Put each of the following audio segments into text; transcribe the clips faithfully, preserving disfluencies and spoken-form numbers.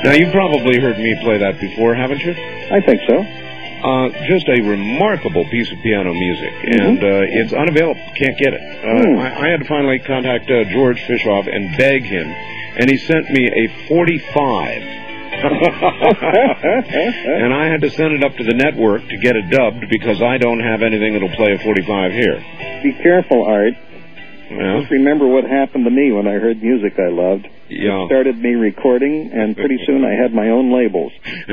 Now, you've probably heard me play that before, haven't you? I think so. Uh, just a remarkable piece of piano music, Mm-hmm. and uh, it's unavailable. Can't get it. Uh, Mm. I, I had to finally contact uh, George Fishoff and beg him, and he sent me a forty-five. And I had to send it up to the network to get it dubbed because I don't have anything that'll play a forty-five here. Be careful, Art. Yeah. Just remember what happened to me when I heard music I loved. Yeah. It started me recording, and pretty soon I had my own labels.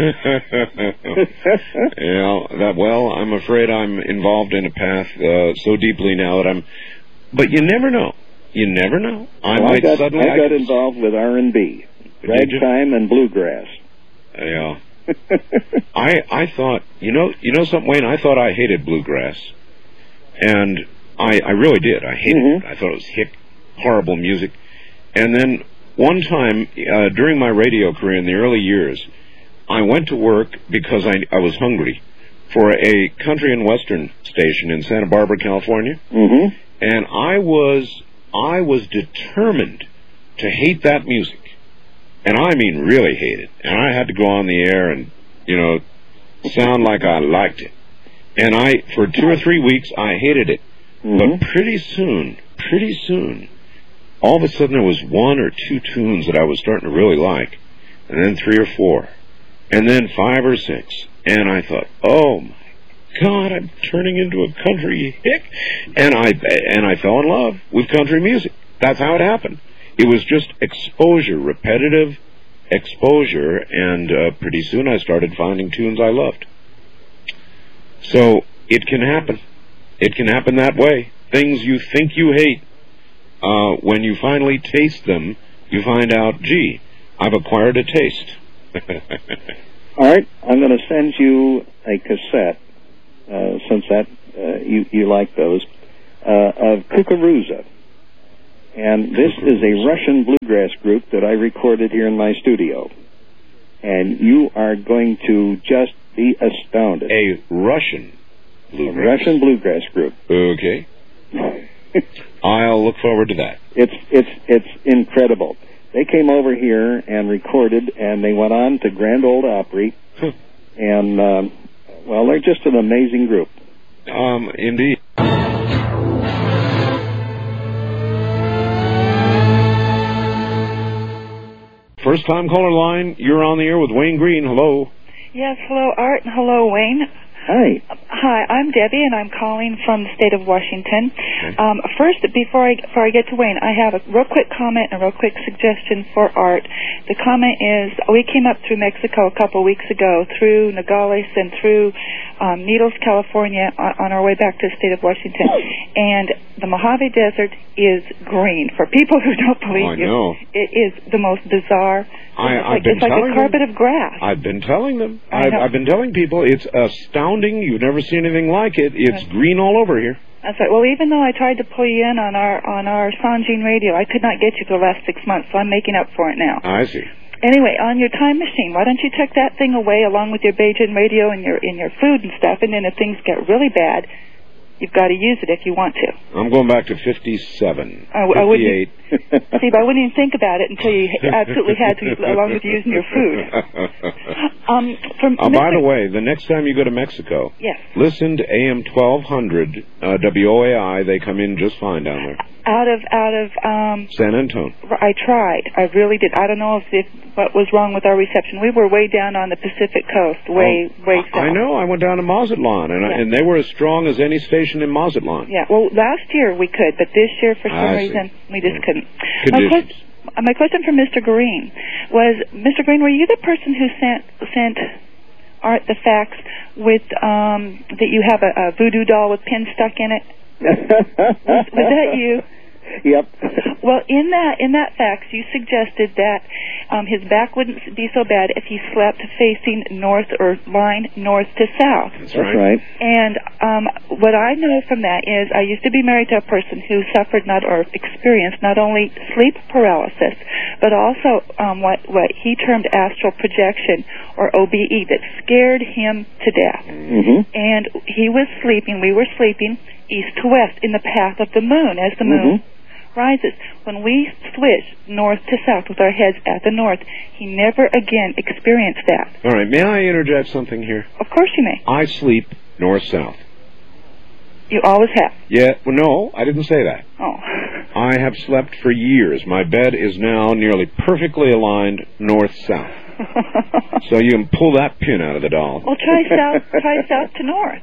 Yeah, that, well, I'm afraid I'm involved in a path uh, so deeply now that I'm... But you never know. You never know. I well, might I got, suddenly... I got involved with R and B, ragtime and bluegrass. Yeah. I I thought, you know, you know something, Wayne? I thought I hated bluegrass. And I, I really did. I hated Mm-hmm. it. I thought it was hick, horrible music. And then one time, uh, during my radio career in the early years, I went to work because I, I was hungry for a country and western station in Santa Barbara, California. Mm-hmm. And I was, I was determined to hate that music. And I mean really hate it. And I had to go on the air and, you know, sound like I liked it. And I, for two or three weeks, I hated it. Mm-hmm. But pretty soon, pretty soon, all of a sudden there was one or two tunes that I was starting to really like. And then three or four. And then five or six. And I thought, oh my God, I'm turning into a country hick. And I, and I fell in love with country music. That's how it happened. It was just exposure, repetitive exposure, and uh, pretty soon I started finding tunes I loved. So it can happen. It can happen that way. Things you think you hate, uh, when you finally taste them, you find out, gee, I've acquired a taste. All right, I'm going to send you a cassette, uh, since that uh, you, you like those, uh, of Kukuruza. And this is a Russian bluegrass group that I recorded here in my studio. And you are going to just be astounded. A Russian bluegrass? A Russian bluegrass group. Okay. I'll look forward to that. It's it's it's incredible. They came over here and recorded, and they went on to Grand Ole Opry. Huh. And, um, well, they're just an amazing group. Um, indeed. First time caller line, you're on the air with Wayne Green. Hello. Yes, hello, Art, and hello, Wayne. Hi. Hi, I'm Debbie, and I'm calling from the state of Washington. Okay. Um, first, before I before I get to Wayne, I have a real quick comment and a real quick suggestion for Art. The comment is, we came up through Mexico a couple weeks ago, through Nogales and through um, Needles, California, on, on our way back to the state of Washington. And the Mojave Desert is green. For people who don't believe I you, know. it is the most bizarre. I, it's I've like, been it's like telling a carpet them. of grass. I've been telling them. I I've, know. I've been telling people it's astounding. You've never seen anything like it. It's Right. green all over here. That's right. Well, even though I tried to pull you in on our on our Sanjin radio, I could not get you for the last six months, so I'm making up for it now. I see. Anyway, on your time machine, why don't you tuck that thing away along with your Beijing radio and your in your food and stuff, and then if things get really bad, you've got to use it if you want to. I'm going back to fifty-seven, I, I wouldn't, fifty-eight. see, but I wouldn't even think about it until you absolutely had to, along with using your food. Um, from Uh, by the way, the next time you go to Mexico, yes. listen to A M twelve hundred uh, W O A I. They come in just fine down there. Out of out of um, San Antonio. I tried. I really did. I don't know if, if what was wrong with our reception. We were way down on the Pacific coast, way oh, way south. I know. I went down to Mazatlan, and, Yeah. I, and they were as strong as any station in Mazatlan. Yeah. Well, last year we could, but this year for some I see. reason we just Yeah. couldn't. My, Conditions. quest- my question for Mister Green was: Mister Green, were you the person who sent sent Art the fax with um, that you have a, a voodoo doll with pins stuck in it? was, was that you? Yep. Well, in that in that fax, you suggested that um, his back wouldn't be so bad if he slept facing north or lying north to south. That's That's right. right. And um, what I know from that is I used to be married to a person who suffered not or experienced not only sleep paralysis, but also um, what what he termed astral projection or O B E that scared him to death. Mm-hmm. And he was sleeping, we were sleeping east to west in the path of the moon as the moon Mm-hmm. rises. When we switch north to south with our heads at the north, he never again experienced that. All right, may I interject something here? Of course you may. I sleep north-south. You always have. Yeah, well, no, I didn't say that. Oh. I have slept for years. My bed is now nearly perfectly aligned north-south. So you can pull that pin out of the doll. Well, try south, try south to north.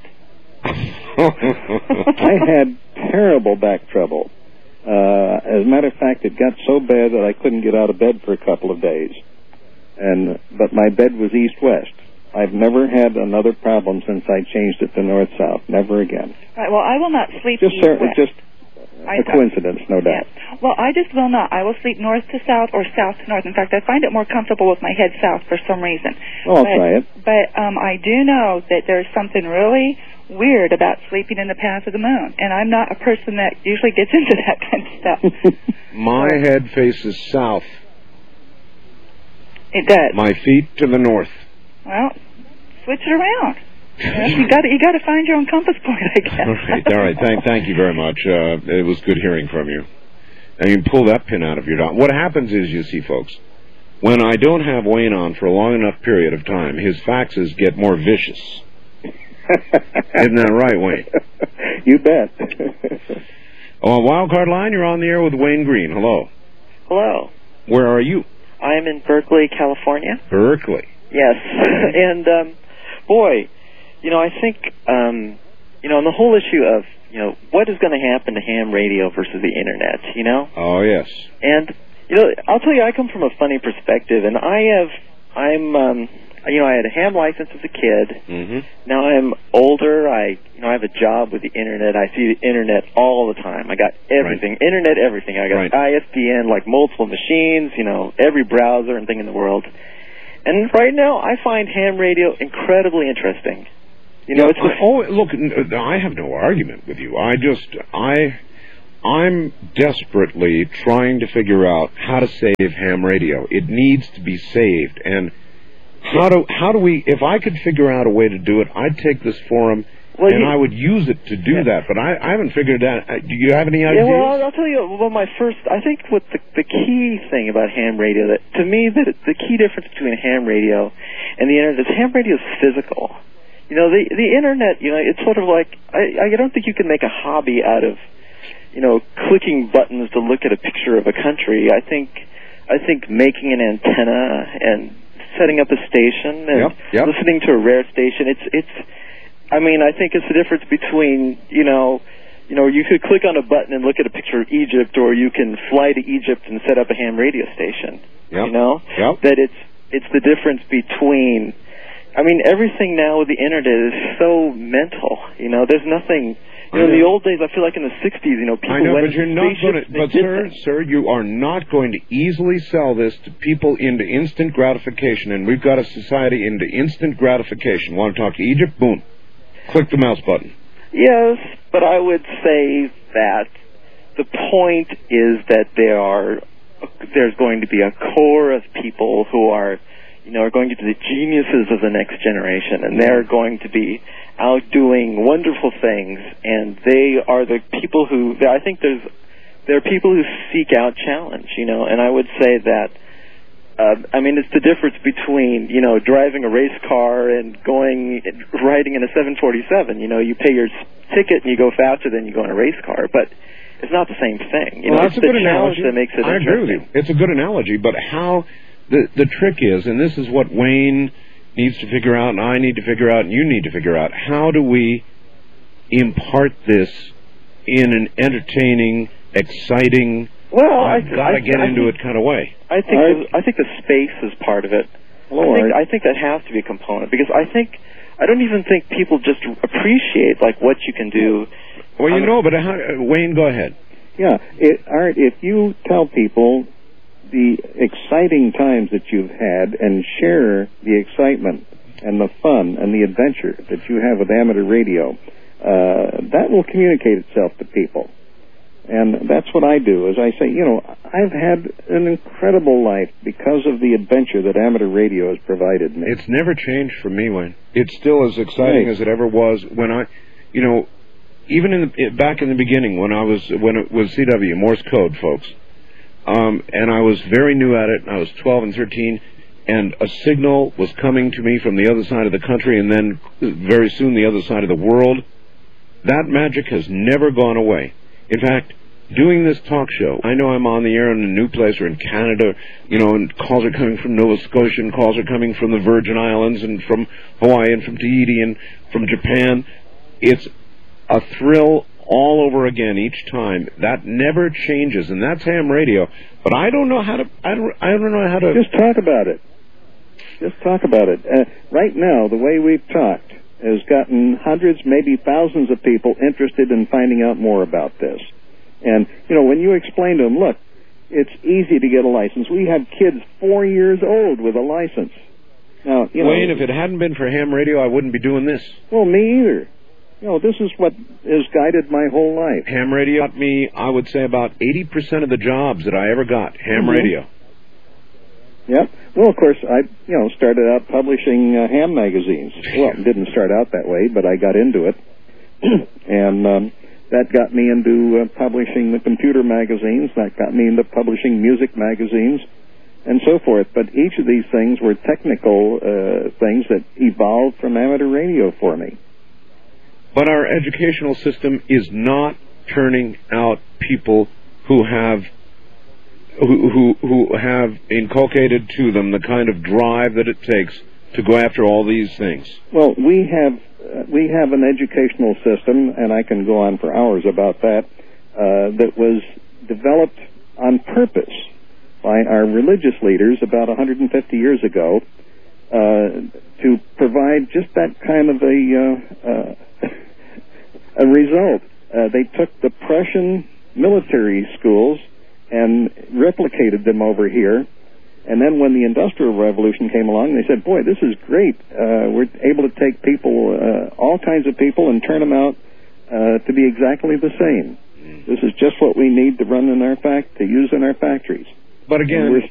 I had terrible back trouble. Uh, as a matter of fact, it got so bad that I couldn't get out of bed for a couple of days. And but my bed was east-west. I've never had another problem since I changed it to north-south. Never again. Right. Well, I will not sleep Just east-west. just a coincidence, no doubt. Yes. Well, I just will not. I will sleep north to south or south to north. In fact, I find it more comfortable with my head south for some reason. Well, I'll but, try it. But um, I do know that there's something really weird about sleeping in the path of the moon, and I'm not a person that usually gets into that kind of stuff. My so, head faces south. It does. My feet to the north. Well, switch it around. You know, you got you got to find your own compass point, I guess. All right, all right. Thank, thank you very much. Uh, it was good hearing from you. And you can pull that pin out of your doll. What happens is, you see, folks, when I don't have Wayne on for a long enough period of time, his faxes get more vicious. Isn't that right, Wayne? You bet. Oh, Wildcard Line, you're on the air with Wayne Green. Hello. Hello. Where are you? I'm in Berkeley, California. Berkeley. Yes. And, um, boy, you know, I think, um, you know, on the whole issue of, you know, what is going to happen to ham radio versus the Internet, you know? Oh, yes. And, you know, I'll tell you, I come from a funny perspective, and I have, I'm, um, you know, I had a ham license as a kid. Mm-hmm. Now I'm older. I, you know, I have a job with the Internet. I see the Internet all the time. I got everything. Right. Internet, everything. I got right. I S D N, like multiple machines, you know, every browser and thing in the world. And right now, I find ham radio incredibly interesting. You know, yeah, it's I, oh, look, I have no argument with you. I just, I, I'm desperately trying to figure out how to save ham radio. It needs to be saved, and how do how do we? If I could figure out a way to do it, I'd take this forum well, and you, I would use it to do yeah. that. But I, I haven't figured that. Do you have any yeah, ideas? Yeah, well, I'll tell you. Well, my first, I think what the, the key thing about ham radio, that to me, that the key difference between ham radio and the Internet is ham radio is physical. You know, the the Internet, you know, it's sort of like, I, I don't think you can make a hobby out of, you know, clicking buttons to look at a picture of a country. I think, I think making an antenna and setting up a station and yep, yep. listening to a rare station, it's, it's, I mean, I think it's the difference between, you know, you know, you could click on a button and look at a picture of Egypt, or you can fly to Egypt and set up a ham radio station. Yep. You know? Yep. That it's, it's the difference between, I mean, everything now with the Internet is so mental. You know, there's nothing. You know, in the old days, I feel like in the sixties, you know, people I know, went but you're not going to. But sir, sir, you are not going to easily sell this to people into instant gratification, and we've got a society into instant gratification. Want to talk to Egypt? Boom, click the mouse button. Yes, but I would say that the point is that there are there's going to be a core of people who are, you know, are going to be the geniuses of the next generation, and they're going to be out doing wonderful things, and they are the people who, I think there's, there are people who seek out challenge, you know, and I would say that, uh, I mean, it's the difference between, you know, driving a race car and going, riding in a seven forty-seven, you know, you pay your ticket and you go faster than you go in a race car, but it's not the same thing. You well, know, that's it's a good the challenge analogy. that makes it I interesting. agree with you. It's a good analogy, but how, the, the trick is, and this is what Wayne needs to figure out, and I need to figure out, and you need to figure out, how do we impart this in an entertaining, exciting, well, I've I, got to I, get I into think, it kind of way? I think the, I think the space is part of it. Lord. I think, I think that has to be a component, because I think I don't even think people just appreciate like what you can do. Well, you um, know, but how, Wayne, go ahead. Yeah, it, Art, if you tell people the exciting times that you've had and share the excitement and the fun and the adventure that you have with amateur radio, uh, that will communicate itself to people. And that's what I do, is I say, you know, I've had an incredible life because of the adventure that amateur radio has provided me. It's never changed for me, Wayne. It's still as exciting right. as it ever was when I, you know, even in the, back in the beginning when I was when it was C W, Morse code, folks, um, and I was very new at it, and I was twelve and thirteen, and a signal was coming to me from the other side of the country, and then very soon the other side of the world. That magic has never gone away. In fact, doing this talk show, I know I'm on the air in a new place or in Canada, you know, and calls are coming from Nova Scotia, and calls are coming from the Virgin Islands, and from Hawaii, and from Tahiti, and from Japan. It's a thrill all over again each time. That never changes, and that's ham radio. But I don't know how to. I don't. I don't know how to. Just talk about it. Just talk about it. Uh, right now, the way we've talked has gotten hundreds, maybe thousands of people interested in finding out more about this. And, you know, when you explain to them, look, it's easy to get a license. We have kids four years old with a license. Now, you know, Wayne, if it hadn't been for ham radio, I wouldn't be doing this. Well, me either. You know, this is what has guided my whole life. Ham radio got me, I would say, about eighty percent of the jobs that I ever got. Ham mm-hmm. radio. Yep. Well, of course, I, you know, started out publishing uh, ham magazines. Well, it didn't start out that way, but I got into it. and um, that got me into uh, publishing the computer magazines. That got me into publishing music magazines and so forth. But each of these things were technical uh, things that evolved from amateur radio for me. But our educational system is not turning out people who have Who, who who have inculcated to them the kind of drive that it takes to go after all these things. Well, we have uh, we have an educational system, and I can go on for hours about that, uh, that was developed on purpose by our religious leaders about one hundred fifty years ago uh, to provide just that kind of a uh, uh, a result. Uh, they took the Prussian military schools and replicated them over here. And then when the Industrial Revolution came along, they said, boy, this is great. Uh, we're able to take people, uh, all kinds of people, and turn them out uh, to be exactly the same. This is just what we need to run in our fact, to use in our factories. But again,